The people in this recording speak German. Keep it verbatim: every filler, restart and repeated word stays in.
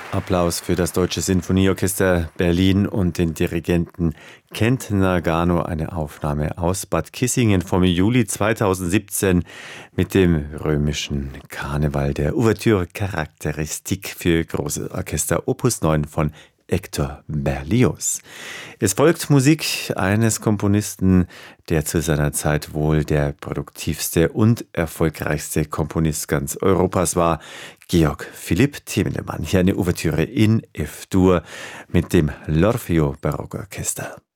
Applaus für das Deutsche Sinfonieorchester Berlin und den Dirigenten Kent Nagano, eine Aufnahme aus Bad Kissingen vom Juli zweitausendsiebzehn mit dem römischen Karneval der Ouverture Charakteristik für großes Orchester Opus neun von Hector Berlioz. Es folgt Musik eines Komponisten, der zu seiner Zeit wohl der produktivste und erfolgreichste Komponist ganz Europas war, Georg Philipp Thielemann. Hier eine Ouvertüre in F-Dur mit dem L'Orfeo Barockorchester.